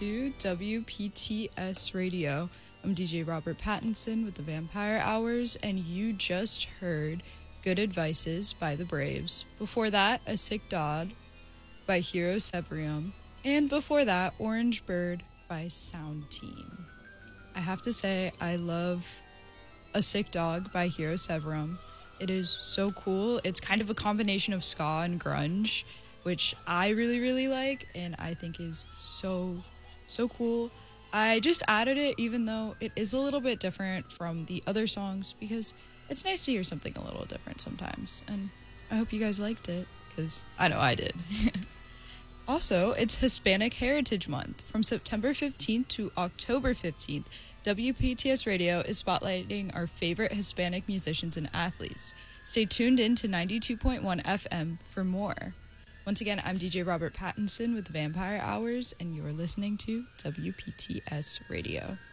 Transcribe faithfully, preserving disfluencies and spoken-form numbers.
to W P T S Radio. I'm D J Robert Pattinson with the Vampire Hours, and you just heard Good Advices by the Braves. Before that, A Sick Dog by Hero Severium. And before that, Orange Bird by Sound Team. I have to say, I love A Sick Dog by Hero Severium. It is so cool. It's kind of a combination of ska and grunge, which I really, really like, and I think is so, so cool. I just added it even though it is a little bit different from the other songs, because it's nice to hear something a little different sometimes, and I hope you guys liked it, because I know I did. Also, it's Hispanic Heritage Month. From September fifteenth to October fifteenth, W P T S Radio is spotlighting our favorite Hispanic musicians and athletes. Stay tuned in to ninety-two point one F M for more. Once again, I'm D J Robert Pattinson with Vampire Hours, and you're listening to W P T S Radio.